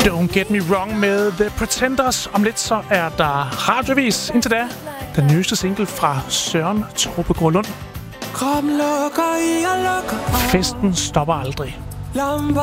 Don't Get Me Wrong med The Pretenders. Om lidt så er der radiovis. Indtil da, den nyeste single fra Søren Tropegaard Lund. Festen stopper aldrig.